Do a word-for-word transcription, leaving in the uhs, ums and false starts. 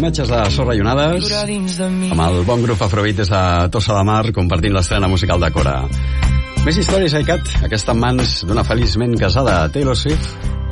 imatges de Sorra i Onades, amb el bon grup Afrobeat des de Tossa de Mar, compartint l'estrena musical de Cora. Més històries, iCat, aquesta en mans d'una feliçment casada Taylor Swift